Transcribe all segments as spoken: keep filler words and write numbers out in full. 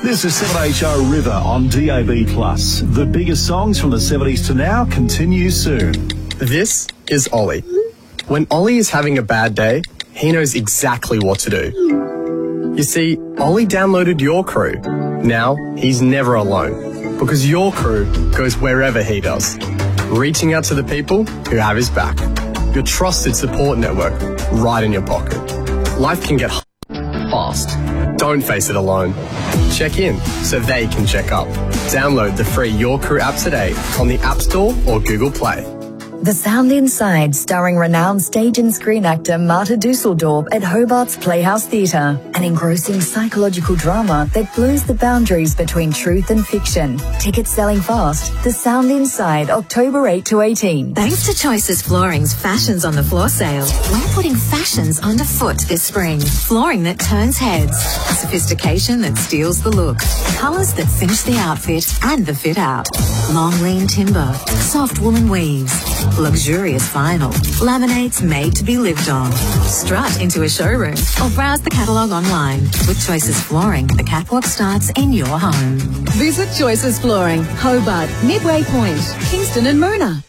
This is seven H O River on D A B plus. The biggest songs from the seventies to now continue soon. This is Ollie. When Ollie is having a bad day, he knows exactly what to do. You see, Ollie downloaded Your Crew. Now, he's never alone, because Your Crew goes wherever he does, reaching out to the people who have his back. Your trusted support network right in your pocket. Life can get fast. Don't face it alone. Check in so they can check up. Download the free Your Crew app today on the App Store or Google Play. The Sound Inside, starring renowned stage and screen actor Marta Dusseldorp at Hobart's Playhouse Theatre. An engrossing psychological drama that blurs the boundaries between truth and fiction. Tickets selling fast. The Sound Inside, October eighth to eighteenth. Thanks to Choices Flooring's Fashions on the Floor sale, we're putting fashions underfoot this spring. Flooring that turns heads. Sophistication that steals the look. Colours that finish the outfit and the fit out. Long lean timber. Soft woolen weaves. Luxurious vinyl. Laminates made to be lived on. Strut into a showroom or browse the catalogue online. With Choices Flooring, the catwalk starts in your home. Visit Choices Flooring, Hobart, Midway Point, Kingston and Mona.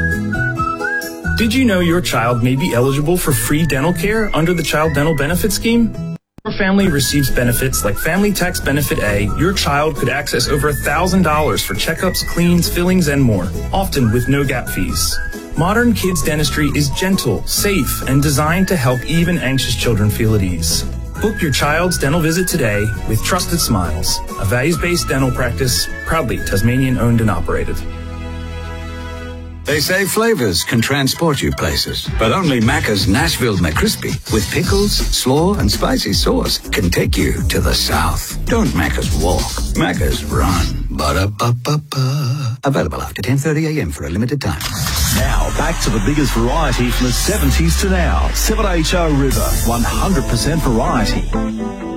Did you know your child may be eligible for free dental care under the Child Dental Benefit Scheme? Your family receives benefits like Family Tax Benefit A. Your child could access over one thousand dollars for checkups, cleans, fillings, and more, often with no gap fees. Modern Kids Dentistry is gentle, safe, and designed to help even anxious children feel at ease. Book your child's dental visit today with Trusted Smiles, a values-based dental practice proudly Tasmanian owned and operated. They say flavors can transport you places, but only Macca's Nashville McCrispy with pickles, slaw, and spicy sauce can take you to the South. Don't Macca's walk, Macca's run. Ba-da-ba-ba-ba. Available after ten thirty a m for a limited time. Now, back to the biggest variety from the seventies to now. seven H O River, one hundred percent variety.